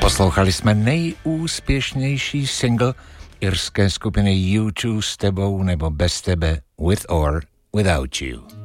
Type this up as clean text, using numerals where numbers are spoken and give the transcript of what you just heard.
Poslouchali jsme nejúspěšnější single irské skupiny U2 S tebou nebo bez tebe, With or Without You.